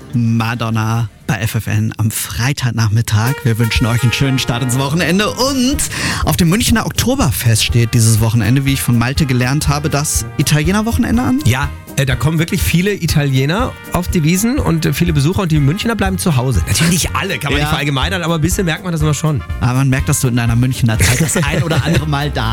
Madonna bei FFN am Freitagnachmittag. Wir wünschen euch einen schönen Start ins Wochenende. Und auf dem Münchner Oktoberfest steht dieses Wochenende, wie ich von Malte gelernt habe, das Italiener-Wochenende an. Ja, da kommen wirklich viele Italiener auf die Wiesn und viele Besucher und die Münchner bleiben zu Hause. Natürlich nicht alle, kann man nicht verallgemeinern, aber ein bisschen merkt man das immer schon. Aber man merkt, dass du in deiner Münchner Zeit das ein oder andere Mal da